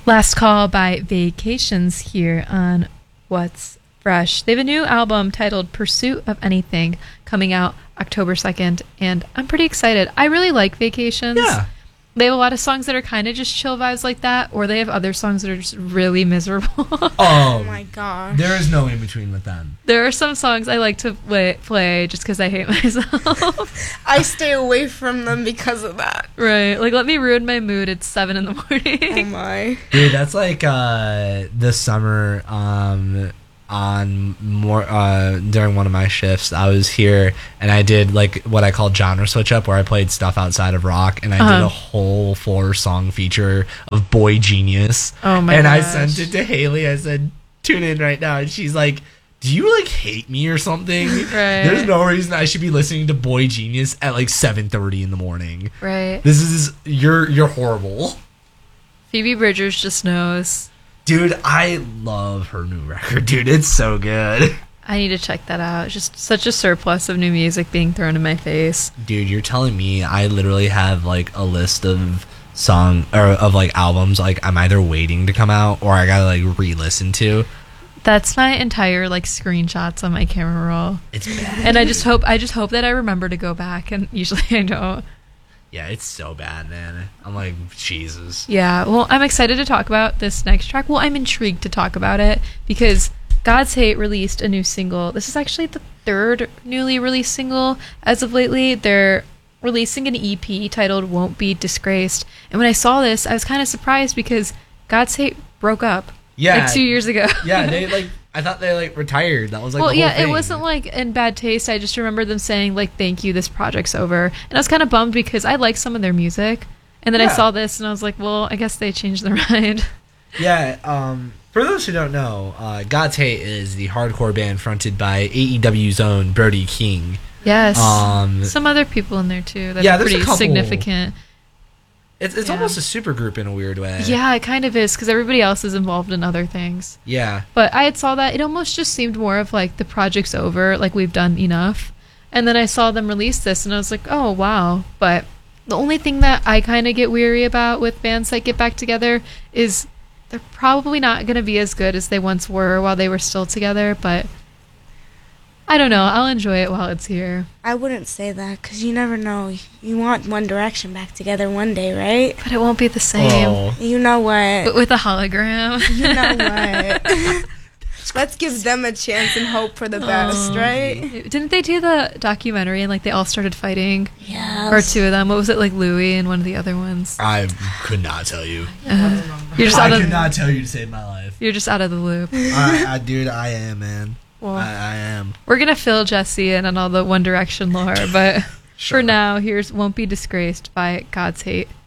Last Call by Vacations here on What's Fresh. They have a new album titled Pursuit of Anything coming out October 2nd, and I'm pretty excited. I really like Vacations. Yeah. They have a lot of songs that are kind of just chill vibes like that, or they have other songs that are just really miserable. Oh my gosh. There is no in between with them. There are some songs I like to play just because I hate myself. I stay away from them because of that. Right. Like, let me ruin my mood. It's 7 in the morning. Oh my. Dude, that's like this summer on more during one of my shifts. I was here and I did like what I call genre switch up, where I played stuff outside of rock, and I did a whole 4-song feature of Boy Genius. Oh my And gosh. I sent it to Haley. I said, tune in right now, and she's like, do you like hate me or something? Right. There's no reason I should be listening to Boy Genius at like 7:30 in the morning. Right. This is you're horrible. Phoebe Bridgers just knows. Dude, I love her new record, dude. It's so good. I need to check that out. Just such a surplus of new music being thrown in my face. Dude, you're telling me I literally have like a list of of like albums like I'm either waiting to come out or I gotta like re-listen to. That's my entire like screenshots on my camera roll. It's bad. And I just hope that I remember to go back, and usually I don't. Yeah, it's so bad, man. I'm like, Jesus. Yeah, well, I'm excited to talk about this next track. Well, I'm intrigued to talk about it because God's Hate released a new single. This is actually the third newly released single as of lately. They're releasing an EP titled Won't Be Disgraced. And when I saw this, I was kind of surprised because God's Hate broke up like 2 years ago. Yeah, they like, I thought they like retired. That was like well, the whole yeah, thing. it wasn't like in bad taste. I just remember them saying like, "Thank you, this project's over," and I was kind of bummed because I like some of their music, and then I saw this and I was like, "Well, I guess they changed their mind." Yeah. For those who don't know, God's Hate is the hardcore band fronted by AEW's own Brody King. Yes. Some other people in there too that are there's a pretty couple. significant. It's almost a super group in a weird way. Yeah, it kind of is because everybody else is involved in other things. Yeah. But I had saw that it almost just seemed more of like the project's over, like we've done enough. And then I saw them release this and I was like, oh wow. But the only thing that I kind of get weary about with bands that get back together is they're probably not going to be as good as they once were while they were still together. But I don't know. I'll enjoy it while it's here. I wouldn't say that because you never know. You want One Direction back together one day, right? But it won't be the same. Oh. You know what? But with a hologram. You know what? Let's give them a chance and hope for the best, right? Didn't they do the documentary and like they all started fighting? Yeah. Or two of them. What was it, like Louis and one of the other ones? I could not tell you. You're just out I of could not tell you to save my life. You're just out of the loop. Dude, I am, man. Well, I am. we're gonna fill Jesse in on all the One Direction lore, but Sure. for now, here's "Won't Be Disgraced" by God's Hate.